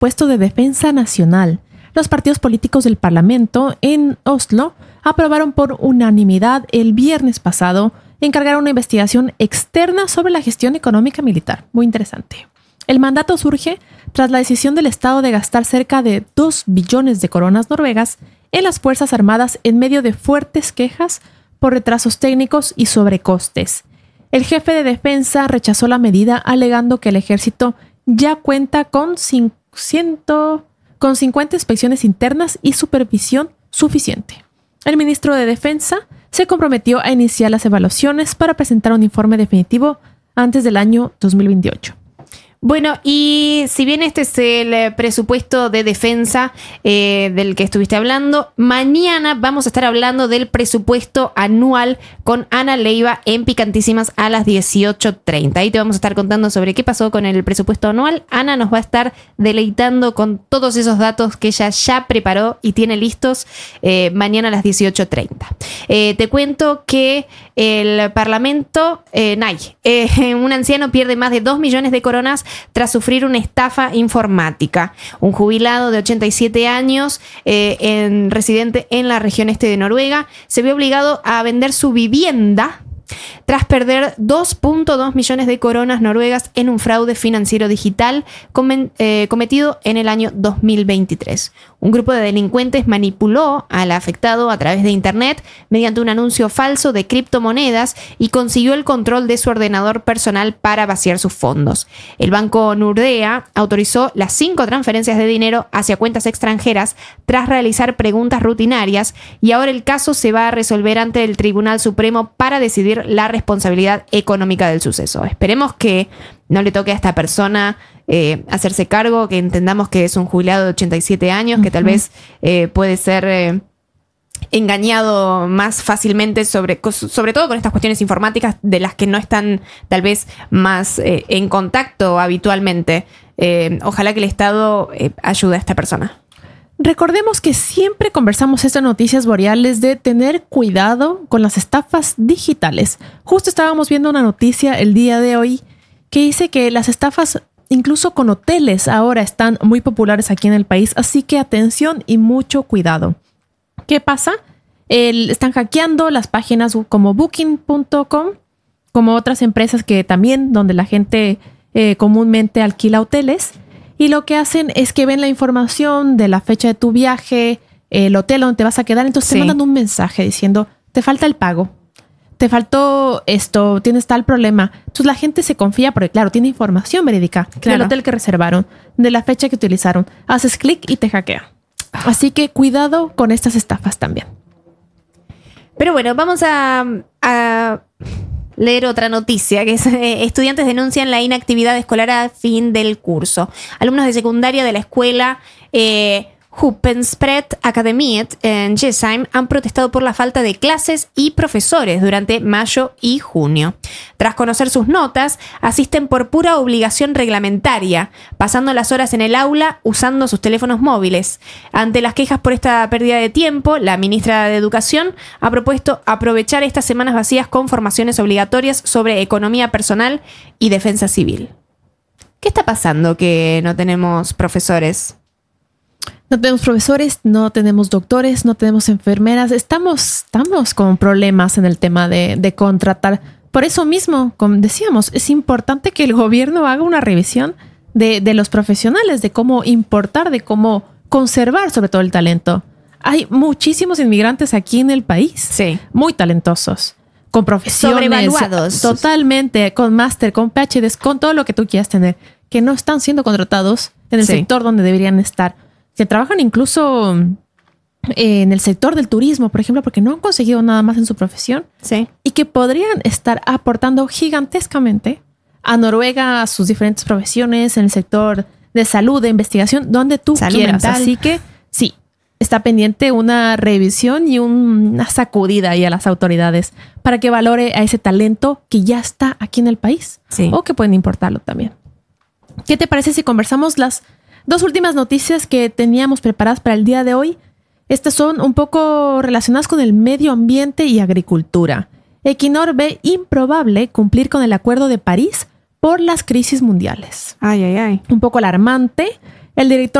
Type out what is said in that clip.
presupuesto de defensa nacional. Los partidos políticos del Parlamento en Oslo aprobaron por unanimidad el viernes pasado encargar una investigación externa sobre la gestión económica militar. Muy interesante. El mandato surge tras la decisión del Estado de gastar cerca de 2 billones de coronas noruegas en las Fuerzas Armadas en medio de fuertes quejas por retrasos técnicos y sobrecostes. El jefe de defensa rechazó la medida alegando que el ejército ya cuenta con 50 inspecciones internas y supervisión suficiente. El ministro de Defensa se comprometió a iniciar las evaluaciones para presentar un informe definitivo antes del año 2028. Bueno, y si bien este es el presupuesto de defensa del que estuviste hablando, mañana vamos a estar hablando del presupuesto anual con Ana Leiva en Picantísimas a las 18:30. Ahí te vamos a estar contando sobre qué pasó con el presupuesto anual. Ana nos va a estar deleitando con todos esos datos que ella ya preparó y tiene listos mañana a las 18:30. Te cuento que el Parlamento, un anciano pierde más de 2 millones de coronas tras sufrir una estafa informática. Un jubilado de 87 años, residente en la región este de Noruega, se vio obligado a vender su vivienda tras perder 2.2 millones de coronas noruegas en un fraude financiero digital cometido en el año 2023. Un grupo de delincuentes manipuló al afectado a través de internet mediante un anuncio falso de criptomonedas y consiguió el control de su ordenador personal para vaciar sus fondos. El banco Nordea autorizó las 5 transferencias de dinero hacia cuentas extranjeras tras realizar preguntas rutinarias, y ahora el caso se va a resolver ante el Tribunal Supremo para decidir la responsabilidad económica del suceso. Esperemos que no le toque a esta persona hacerse cargo, que entendamos que es un jubilado de 87 años, que tal vez puede ser engañado más fácilmente, sobre todo con estas cuestiones informáticas de las que no están tal vez más en contacto habitualmente. Ojalá que el Estado ayude a esta persona. Recordemos que siempre conversamos estas noticias boreales de tener cuidado con las estafas digitales. Justo estábamos viendo una noticia el día de hoy que dice que las estafas, incluso con hoteles, ahora están muy populares aquí en el país. Así que atención y mucho cuidado. ¿Qué pasa? Están hackeando las páginas como Booking.com, como otras empresas que también, donde la gente comúnmente alquila hoteles. Y lo que hacen es que ven la información de la fecha de tu viaje, el hotel donde te vas a quedar. Entonces te mandan un mensaje diciendo, te falta el pago, te faltó esto, tienes tal problema. Entonces la gente se confía porque, claro, tiene información verídica del hotel que reservaron, de la fecha que utilizaron. Haces clic y te hackea. Así que cuidado con estas estafas también. Pero bueno, vamos a leer otra noticia, que es estudiantes denuncian la inactividad escolar a fin del curso. Alumnos de secundaria de la escuela Huppenspredt Akademiet en Jessheim han protestado por la falta de clases y profesores durante mayo y junio. Tras conocer sus notas, asisten por pura obligación reglamentaria, pasando las horas en el aula usando sus teléfonos móviles. Ante las quejas por esta pérdida de tiempo, la ministra de Educación ha propuesto aprovechar estas semanas vacías con formaciones obligatorias sobre economía personal y defensa civil. ¿Qué está pasando que no tenemos profesores? No tenemos profesores, no tenemos doctores, no tenemos enfermeras. Estamos con problemas en el tema de contratar. Por eso mismo, como decíamos, es importante que el gobierno haga una revisión de los profesionales, de cómo importar, de cómo conservar sobre todo el talento. Hay muchísimos inmigrantes aquí en el país, muy talentosos, con profesiones sobrevaluados. Totalmente, con máster, con PhDs, con todo lo que tú quieras tener, que no están siendo contratados en el sector donde deberían estar. Que trabajan incluso en el sector del turismo, por ejemplo, porque no han conseguido nada más en su profesión. Y que podrían estar aportando gigantescamente a Noruega, a sus diferentes profesiones, en el sector de salud, de investigación, donde tú quieras. Mental. Así que sí, está pendiente una revisión y una sacudida ahí a las autoridades para que valore a ese talento que ya está aquí en el país o que pueden importarlo también. ¿Qué te parece si conversamos las 2 últimas noticias que teníamos preparadas para el día de hoy? Estas son un poco relacionadas con el medio ambiente y agricultura. Equinor ve improbable cumplir con el Acuerdo de París por las crisis mundiales. Ay. Un poco alarmante. El director